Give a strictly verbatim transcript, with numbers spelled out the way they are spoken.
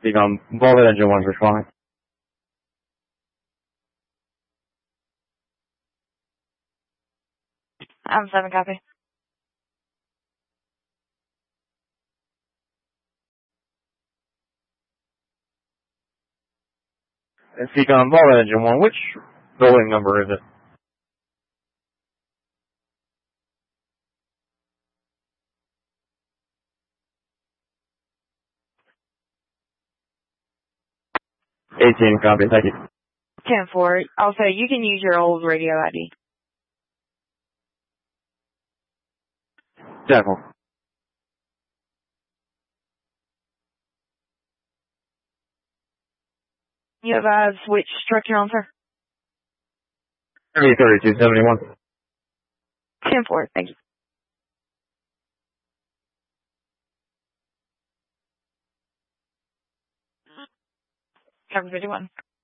Seacom, Volvo engine one, responding. I'm seven, copy. Seacom, Volvo engine one, which building number is it? eighteen, copy, thank you. ten four. Also, you can use your old radio I D. ten four. You have uh, which truck you're on, sir? thirty thirty-two seventy-one. ten four, thank you. Cover fifty-one.